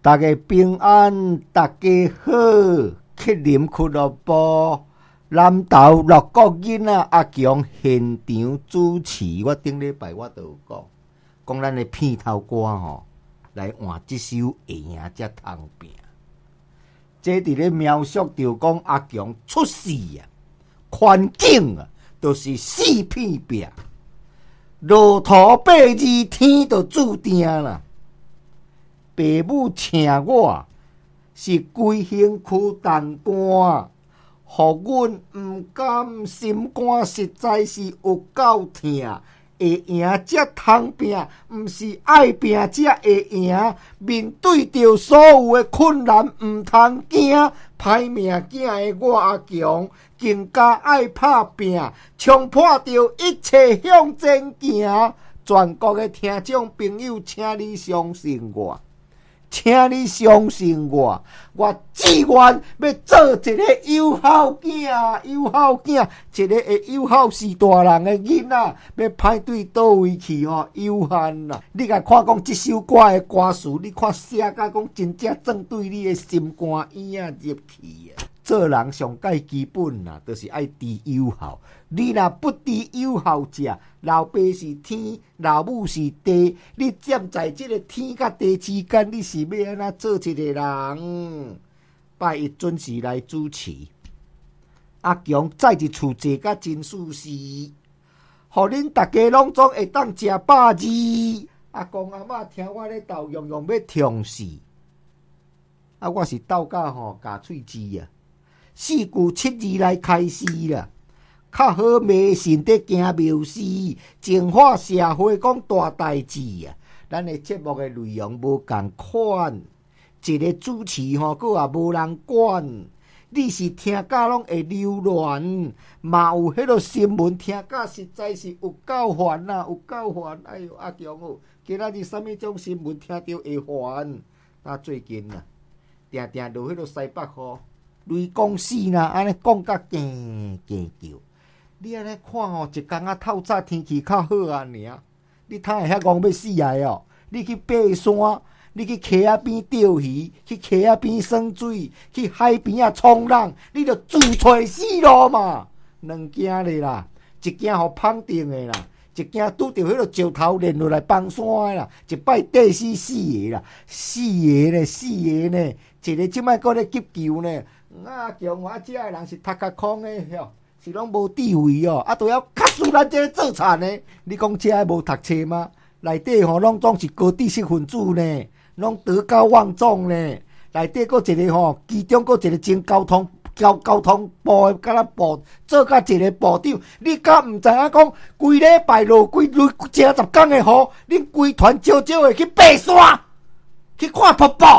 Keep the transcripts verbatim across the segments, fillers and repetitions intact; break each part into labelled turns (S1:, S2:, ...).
S1: 大家平安，大家好。克林俱乐部南投乐国囡仔阿强现场主持。我顶礼拜我都有讲，讲咱的片头歌吼，来换这首会赢才通拼。这伫咧描述着讲阿强出世啊，环境啊，都、就是四片拼。路途八字天就注定啦。父母请我是规身躯重担，互阮毋甘心肝，实在是有够痛。会赢才通拼，毋是爱拼才会赢。面对着所有的困难，毋通惊。歹命囝的我阿强，更加爱拍拼，冲破着一切向前行。全国的听众朋友，请你相信我。请你相信我，我志愿要做一个有孝囝，有孝囝，一个会有孝是大人的囡仔，要歹对倒位去吼，有限啦。你甲看讲这首歌的歌词，你看写甲讲真正正对你的心肝眼仔入去啊！做人上界基本啦，就是爱知有孝。你若不知有孝者，老爸是天，老母是地，你站在这个天甲地之间，你是要安怎做一个人？拜一准时来主持，阿强再一厝坐甲真舒适，互恁大家拢总会当食饱字。阿公阿嬷听我咧斗用用要痛死，啊，我是斗甲吼咬喙齿啊。四句七字来开始啦，较好迷信得行庙事，净化社会讲大代志啊。咱的节目的内容无共款，一个主持吼，佫也无人管。你是听甲拢会流乱，嘛有迄个新闻听甲实在是有够烦啊，有够烦！哎呦，阿强哦，今仔日啥物种新闻听着会烦？啊，最近啊，定定落迄个西北雨。雷公死啦，安尼讲甲惊惊叫。你安尼看吼，一工仔透早天气较好啊，尔。你通会遐戆要死来哦！你去爬山，你去溪仔边钓鱼，去溪仔边耍水，去海边啊冲浪，你着自找死路嘛。两件咧啦，一件互绑定的啦，一件拄着迄个石头连落来崩山的啦，一摆地死四个啦，四个呢，四个呢，一个即摆搁咧急救呢。啊，强我遮个人是读甲空的哟，是拢无智慧哦，啊，都要卡死咱这个做田的。你讲遮个无读册吗？内底吼拢总是高知识分子呢，拢德高望重呢。内底搁一个吼，其中搁一个前交通交交通部的，敢若部做甲一个部长。你敢毋知影讲，规礼拜落规累正十天的雨，恁规团少少的去爬山，去看瀑布。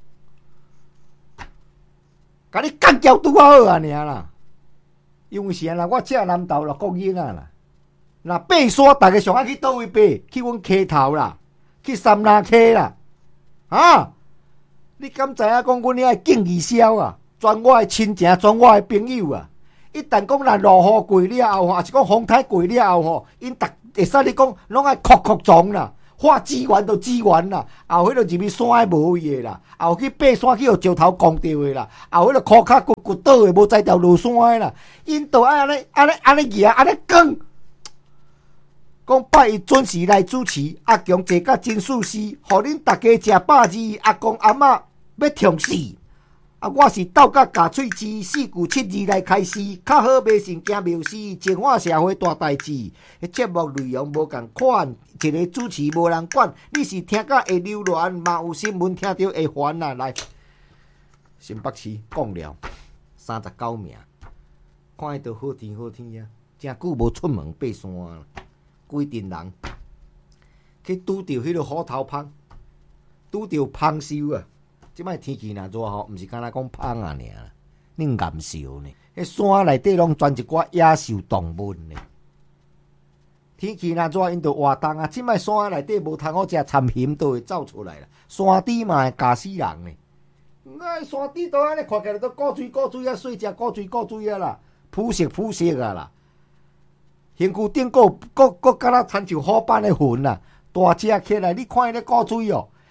S1: 甲你干交拄好啊，尔啦！因为是安啦，我遮南投乐国囡仔啦。若爬山，大家上爱去倒位爬？去阮溪头啦，去三林溪啦。啊！你敢知影讲阮遐个敬义消啊？全我的亲情，全我的朋友啊！一旦讲若落雨过了后，还是讲风台过了后吼，因逐会使你讲拢爱哭哭撞啦。花资源就资源啦，后迄个入去山诶无位诶啦，后去爬山去互石头撞着诶啦，后迄个裤脚骨骨倒诶无才调落山诶啦，因都爱安尼安尼安尼举安尼讲，讲拜伊准时来主持，阿强坐甲真舒适，互恁大家食饱字，阿公阿嬷要痛死。啊，我是斗甲咬喙齿，四句七字来开始，较好迷信行庙事，净化社会大代志。节目内容无共款，一个主持无人管，你是听甲会流乱，嘛有新闻听着会烦啊！来，新北市讲了三十九名，看伊都好天好天啊，真久无出门爬山啦，规阵人去拄着迄个虎头蜂，拄着蜂鹫啊！即摆天气若热吼，毋是敢若讲芳啊尔，恁岩烧呢？迄山内底拢全一寡野兽动物呢。天气若热，因着活动啊。即摆山内底无通好食参蜍，都会走出来啦。山猪嘛会咬死人呢。哎，山猪都安尼看起来都古锥古锥啊，细只古锥古锥啊啦，肤色肤色啊啦。身躯顶个个个敢若亲像虎斑的云啊，大只起来，你看伊咧古锥哦。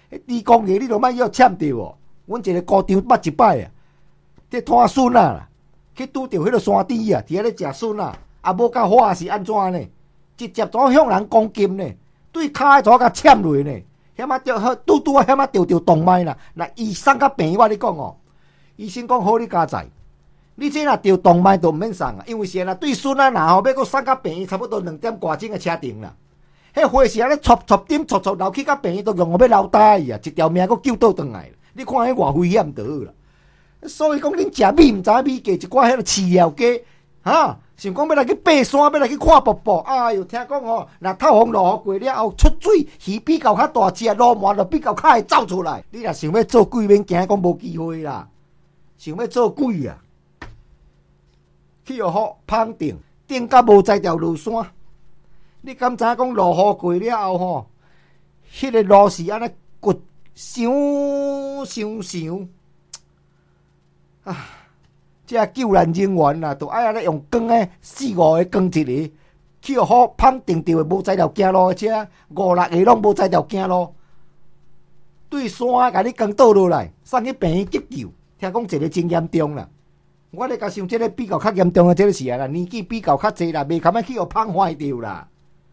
S1: 迄猪公爷你著莫要签着哦。阮一个高场捌一摆啊，伫摊笋啊啦，去拄着迄个山猪啊，伫遐咧食笋啊，啊无甲花是安怎呢？直接怎向人攻击呢？对骹怎甲签落呢？险啊着拄拄啊险啊着着动脉啦！那医生甲病我咧讲哦，医生讲好你加载，你这若着动脉都毋免送啊，因为是安那对孙啊若吼要搁送甲病院差不多两点外钟的车程啦。迄火是安尼戳戳点戳戳流去甲病院都用我要流大去啊，一条命搁救倒转来。你看迄偌危险就好啦。所以讲恁食米毋知影米价，一寡迄个饲料价，哈，想讲要来去爬山，要来去看瀑布。哎呦，听讲吼，若透风落雨过了后出水，鱼比较较大只，路满就比较较会走出来。你若想要做鬼，免惊讲无机会啦。想要做鬼啊，去互好芳顶，顶甲无在条路线。你敢知影讲落雨过了后吼，迄、那个路是安尼骨想想想啊！这救援人员啦，都爱安尼用光诶，四五个光一个，去互好芳顶着无在条行路诶车，五六个拢无在条行路，对山甲你光倒落来，送去病院急救。听讲一个真严重啦，我咧甲想，这个比较较严重诶，这个是啊啦，年纪比较较济啦，袂堪要去互芳坏掉啦。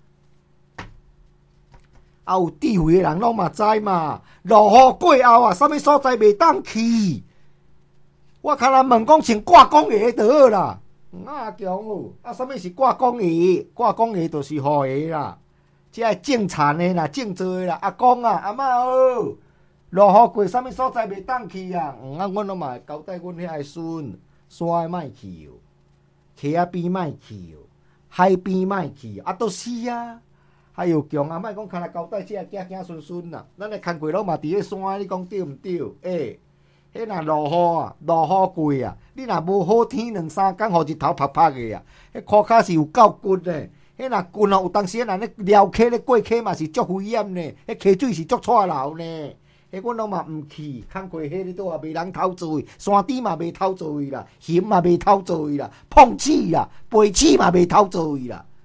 S1: 啊，有智慧诶人拢嘛知嘛，落雨过后啊，啥物所在袂当去。我看人问讲穿挂工鞋就好啦，啊强哦！啊，啥物是挂工鞋？挂工鞋就是护鞋啦，即个种田诶啦，种做诶啦。阿公啊，阿嬷哦，落雨过啥物所在袂当去啊？嗯啊，阮拢嘛交代阮遐个孙，山诶莫去哦，溪仔边莫去哦，海边莫去，啊都是啊。还有强啊，莫讲看来交代即个囝囝孙孙啦，咱诶牵过拢嘛伫咧山，你讲对毋对？诶、欸，迄若落雨啊，落雨过啊，你若无好天两三工，互日头晒晒个啊，迄裤骹是有够骨诶。迄若骨哦，有当时咱咧撩溪咧过溪嘛是足危险呢，迄溪水是足错流呢。迄阮拢嘛毋去，牵过迄你都话袂人偷做位，山猪嘛袂偷做位啦，熊嘛袂偷做位啦，碰鼠啦，飞鼠嘛袂偷做位啦。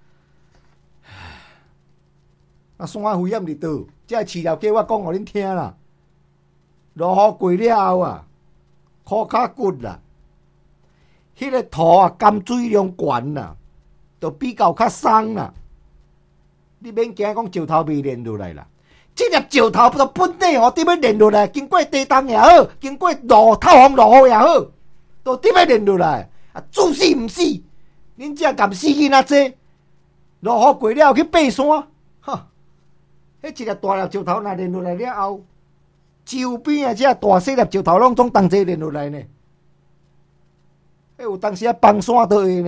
S1: 啊，山危险伫倒？这饲料价我讲互恁听啦。落雨过了后啊，裤骹骨啦，迄、那个土啊，含水量悬啦，就比较较松啦。你免惊讲石头袂连落来啦，这粒石头就本底吼，点要连落来？经过地动也好，经过落透风落雨也好，都点要连落来？啊，注死毋死？恁这甘死囡仔济？落雨过了后去爬山，哈！迄一粒大粒石头若连落来了后，周边啊，这大细粒石头拢总同齐连落来呢。迄有当时啊，崩山都会呢。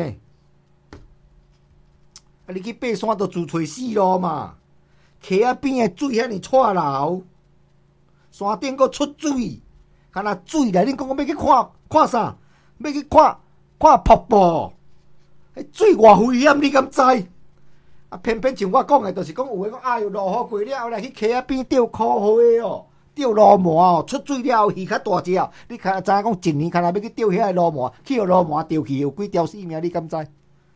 S1: 啊，你去爬山都自找死路嘛。溪仔边的水遐尼错流，山顶佫出水，敢若水来，恁讲讲要去看看啥？要去看看瀑布？迄水偌危险，你敢知？啊，偏偏像我讲的，就是讲有诶讲，哎哟，落雨过了后来去溪仔边钓苦花哦，钓罗盘哦，出水了后鱼较大只哦。你看知影讲一年，看若要去钓遐个罗盘，去互罗盘钓去有几条性命？你敢知？啊，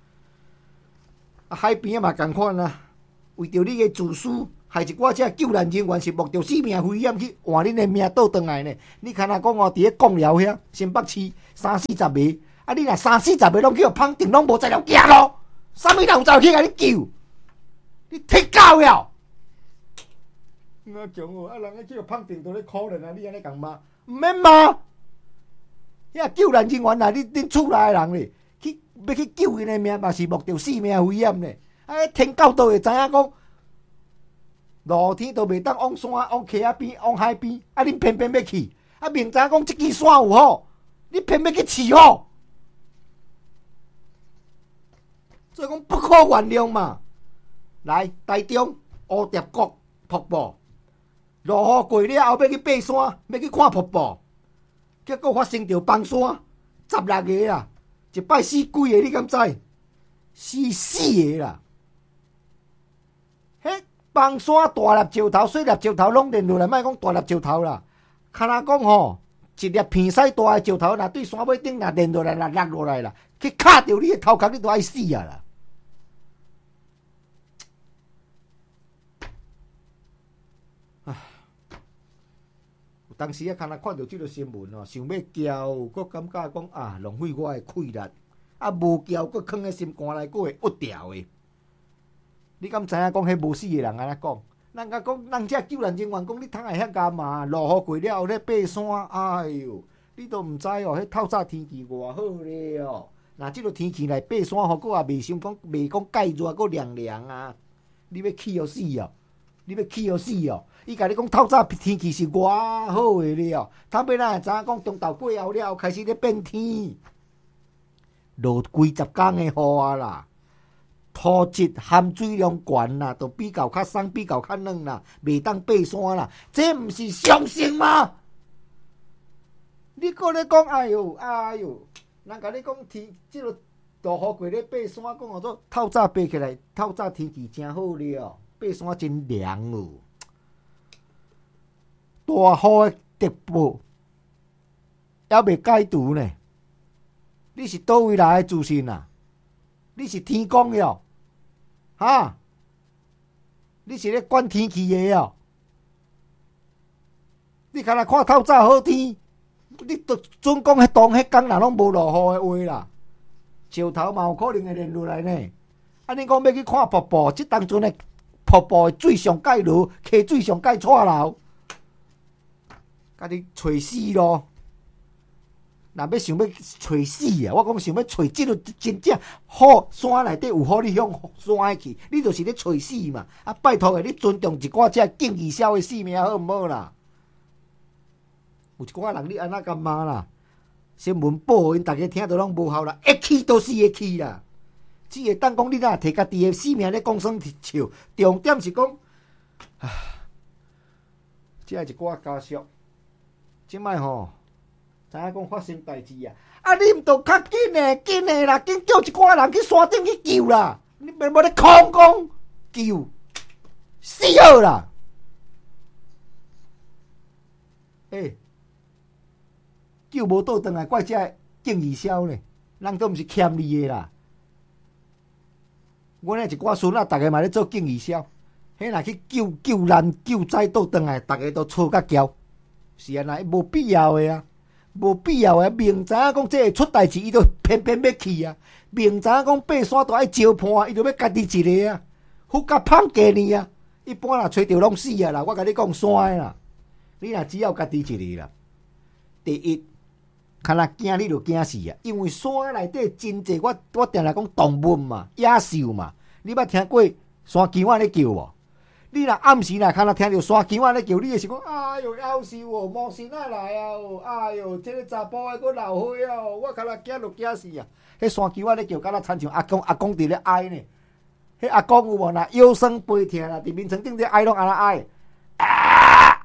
S1: 海边嘛共款啊，为着你个自私，害一寡只救援人员是冒着生命危险去换恁的命倒转来呢。你看若讲哦，伫咧贡寮遐新北市三四十个，啊，你若三四十个拢去互碰定，拢无在了行路，啥物人有走去甲你救？你踢狗了！我强哦，啊，人去互碰定都咧可怜啊！你安尼共骂，毋免骂。遐救援人员啦，你恁厝内的人咧，去要去救因的命，嘛是冒着生命危险咧。啊，天狗都会知影讲，露天都袂当往山、往溪仔边、往海边，啊，恁偏偏要去，啊，明知影讲即支山有好，你偏偏去饲好，所以讲不可原谅嘛。来，台中蝴蝶谷瀑布，落雨过了后要去爬山，要去看瀑布，结果发生着崩山，十六个啦，一摆死几个，你敢知？死四个啦！迄崩山大粒石头、小粒石头拢连落来，莫讲大粒石头啦，看若讲吼，一粒片屎大诶石头，若对山尾顶若连落来，若落落来啦，去卡着你诶头壳，你都爱死啊啦！ 当时啊，看若看到即个新闻哦，想要交，佫感觉讲啊，浪费我的气力，啊无交，佫囥喺心肝内，佫会恶掉的。你敢知影讲迄无死的人安怎讲？人甲讲，人遮救援人员讲，你通来遐干嘛？落雨过了后咧爬山，哎哟，你都毋知哦，迄透早天气偌好咧哦。若即个天气来爬山吼，佫也袂伤讲，袂讲介热，佫凉凉啊。你要气哦死哦！你要气哦死哦！伊甲你讲透早天气是偌好的了，他尾咱会知影讲中昼过后了，开始咧变天，落几十工的雨啊啦。土质含水量悬啦，都比较较松，比较较软啦，袂当爬山啦，这毋是常识吗？你搁咧讲，哎哟，哎哟，人甲你讲天，即个大雨过咧爬山，讲号做透早爬起来，透早天气真好了，爬山真凉哦。大雨的特报还未解除呢，你是倒位来的自信啊？你是天公哟，哈？你是咧管天气的哟？你敢若看透早好天，你都准讲迄当迄工若拢无落雨的话啦，石头嘛有可能会连落来呢。啊，你讲要去看瀑布，即当阵的瀑布的水上介落，溪水上介错流，甲你找死咯！若要想要找死啊！我讲想要找即个真正好山内底有好你向山去，你就是咧找死嘛！啊，拜托诶，你尊重一寡遮敬义消的性命好毋好啦？有一寡人你安那干嘛啦？新闻报因大家听到拢无效啦，一气都是会气啦！只会当讲你若摕家己的性命咧讲算笑，重点是讲，啊，遮一寡家属，即摆吼。知影讲发生代志啊！啊，你毋着较紧诶，紧诶啦，紧叫一寡人去山顶去救啦！你免无咧空讲救，死好啦！诶、欸，救无倒转来，怪遮敬义消呢？人都毋是欠你诶啦！阮诶一寡孙仔，逐个嘛咧做敬义消，迄若去救救难救灾倒转来，逐个都错甲骄，是安那无必要诶啊！无必要诶，明知影讲这会出代志，伊就偏偏要去啊！明知影讲爬山都爱招伴，伊就要家己一个啊，富甲胖过呢啊！一般若找着拢死啊啦！我甲你讲山诶啦，你若只要家己一个啦。第一，看若惊你就惊死啊！因为山内底真济，我我定来讲动物嘛，野兽嘛，你捌听过山姜仔咧叫无？你若暗时若看若听到山姜仔咧叫，你会想讲，哎哟，夭寿哦，魔神仔来啊哦，哎哟，这个查甫的佫闹火啊哦，我看若惊就惊死啊！迄山姜仔咧叫，敢若亲像阿公阿公伫咧哀呢。迄阿公有无？若腰酸背痛啦，伫眠床顶咧哀拢安那哀。啊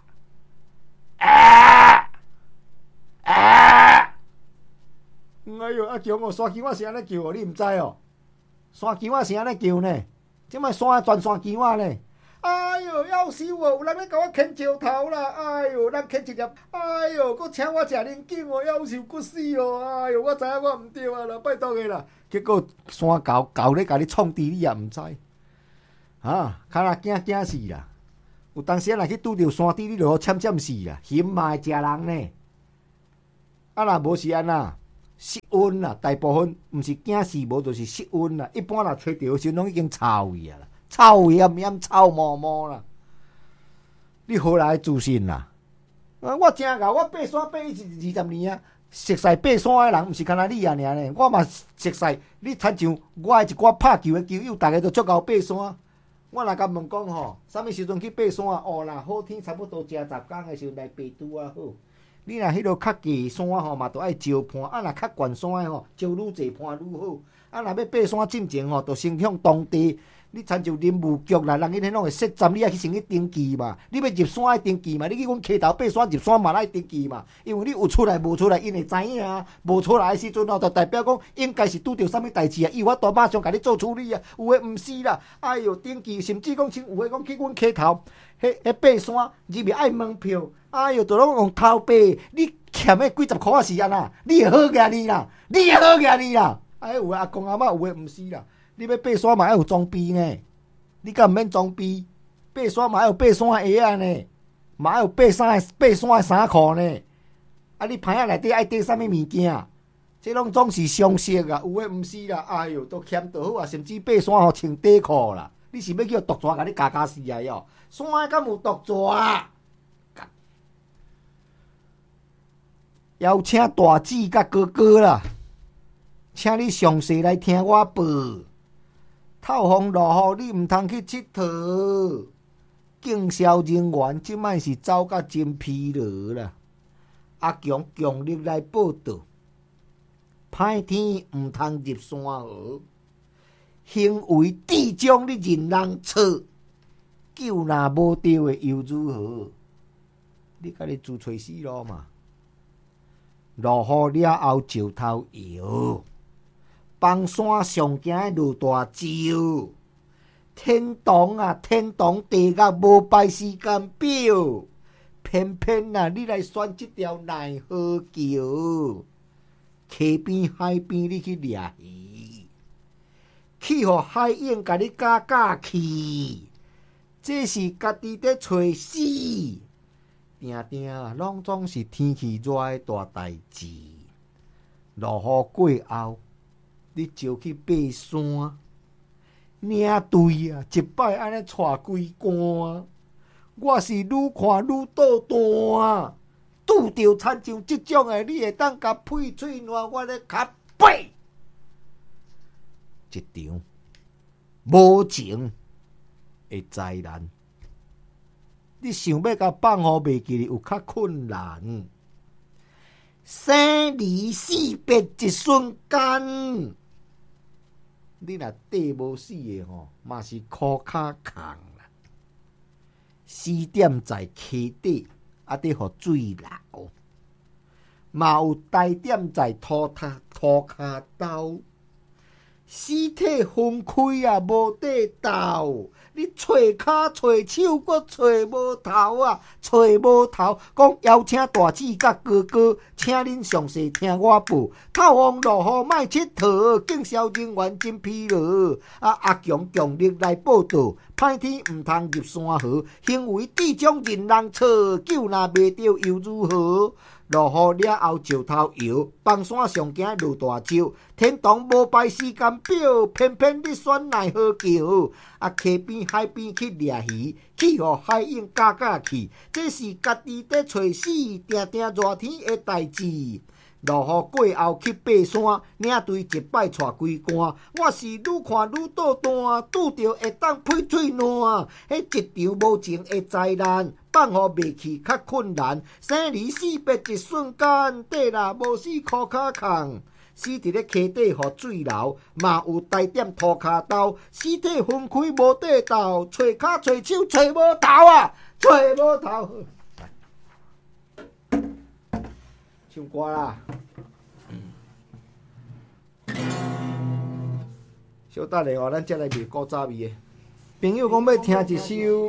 S1: 啊啊！哎哟，阿强哦，山姜仔是安尼叫哦，你毋知哦？山姜仔是安尼叫呢，即摆山全山姜仔呢。哎哟，夭寿哦！有人咧甲我牵石头啦！哎哟，咱牵一粒，哎哟，佫请我食零景哦，夭寿佫死哦！哎哟，我知影我毋对啊啦，拜托个啦！结果山狗狗咧甲你创治，你也毋知，啊，看若惊惊死啦！有当时若去拄着山猪，你就好惨惨死啦！熊嘛会食人呢，啊若无是安那失温啦，大部分毋是惊死，无就是失温啦。一般若找着时拢已经臭去啊啦。臭咸咸臭毛毛啦！你何来自信啦？啊，我真牛，我爬山爬二二十年啊，熟悉爬山的人，毋是干那你啊尔呢？我嘛熟悉。你亲像我的一寡拍球的球友，逐个都足够爬山。我若甲问讲吼，啥物时阵去爬山啊？哦啦，好天差不多正十工的时阵来爬拄啊好。你若迄落较低山吼，嘛都爱招伴；啊，若较悬山的吼，招愈济伴愈好。啊，若要爬山进前吼，就先向当地。你亲像林务局啦，人因迄拢会设站，你也去先去登记嘛。你要入山爱登记嘛，你去阮溪头爬山入山嘛爱登记嘛。因为你有出来无出来，因会知影啊。无出来的时阵吼，就代表讲应该是拄着啥物代志啊，伊有法度马上甲你做处理啊。有诶毋是啦，哎哟登记，甚至讲像有诶讲去阮溪头，迄迄爬山入面爱门票，哎哟，就拢用头爬，你欠诶几十箍啊是安那？你会好个你啦，你会好个你啦。哎，有诶阿公阿嬷有诶毋是啦。你要爬山嘛要有装备呢，你敢毋免装备？爬山嘛要有爬山鞋啊呢， 嘛有爬山的爬山的衫裤呢。啊，你牌仔内底爱缀啥物物件？这拢总是常识啊，有诶毋是啦。哎哟，都欠倒好啊，甚至爬山吼穿短裤啦。你是要叫毒蛇甲你咬咬死啊哟？山诶敢有毒蛇啊？邀请大姊甲哥哥啦，请你详细来听我报。透风落雨，你毋通去佚佗。警消人员即摆是走甲真疲劳啦。阿强强力来报道，歹天毋通入山河，行为智障你任人错，救若无着的又如何？你家己自找死路嘛！落雨了后石头摇，放山上行的落大石。天堂啊，天堂地狱无排时间表。偏偏啊，你来选这条奈何桥？溪边海边，你去掠鱼，去互海燕甲你架架去，这是家己在找死。定定拢总是天气热的大代志。落雨过后，你就去爬山，领队啊，一摆安尼带规竿。我是愈看愈倒弹，拄着亲像即种的，你会当甲屁喙烂，我咧卡背一场无情的灾难。你想要甲放互袂记，有较困难。生离死别一瞬间，你若缀无死的吼，嘛是苦卡空。死点在溪底，啊，得互水流；嘛有呆点在土塔土骹兜。尸体分开啊，无地斗。你找骹找手，阁找无头啊，找无头。讲邀请大姊甲哥哥，请恁详细听我报。透风落雨莫佚佗，警消人员真疲劳。啊，阿强强力来报道，歹天毋通入山河，行为智障任人错，救若袂着又如何？落雨了后石头摇，放山上行落大石。天堂无排时间表，偏偏你选奈何桥？啊，溪边海边去掠鱼，去互海鹰架架去，这是家己在找死，定定热天的代志。落雨过后去爬山，领队一摆带规竿。我是愈看愈倒弹，拄着会当屁喙烂。迄一场无情的灾难，放互袂去较困难。生离死别一瞬间，底若无死裤脚空。死伫咧溪底，互水流，嘛有带点土骹兜。尸体分开无地斗，找骹找手找无头啊，找无头。唱歌啦！小等下哦，咱才来卖古早味的。朋友讲要听一首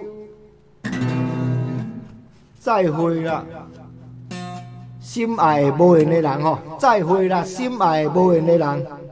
S1: 再会啦，心爱的无缘的人吼，再会啦，心爱的无缘的人。